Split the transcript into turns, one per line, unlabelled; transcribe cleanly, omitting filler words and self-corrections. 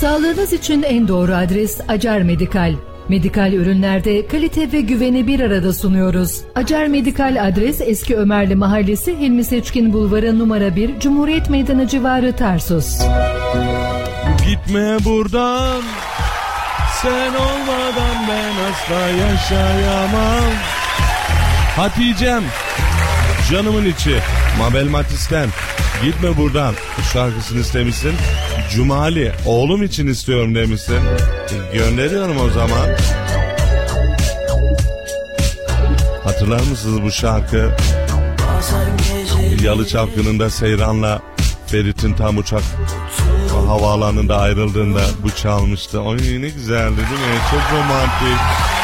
Sağlığınız için en doğru adres Acar Medikal. Medikal ürünlerde kalite ve güveni bir arada sunuyoruz. Acar Medikal adres Eski Ömerli Mahallesi, Hilmi Seçkin Bulvarı numara 1, Cumhuriyet Meydanı civarı, Tarsus.
Gitme buradan, sen olmadan ben asla yaşayamam. Hatice'm, canımın içi, Mabel Matiz'ten Gitme Buradan şarkısını istemişsin. Cumali, oğlum için istiyorum demişsin. Gönderiyorum o zaman. Hatırlar mısınız bu şarkı? Yalı Çapkını'nda Seyran'la Ferit'in tam uçak havaalanında ayrıldığında bu çalmıştı. Oy ne güzeldi değil mi? Çok romantik.